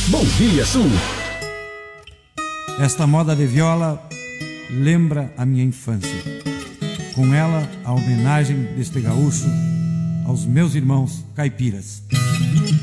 Bom Dia Sul. Esta moda de viola lembra a minha infância. Com ela, a homenagem deste gaúcho aos meus irmãos caipiras.